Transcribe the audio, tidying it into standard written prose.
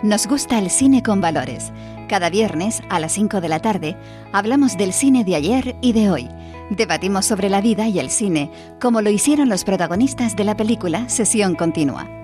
Nos gusta el cine con valores. Cada viernes a las 5 de la tarde hablamos del cine de ayer y de hoy. Debatimos sobre la vida y el cine, como lo hicieron los protagonistas de la película Sesión Continua.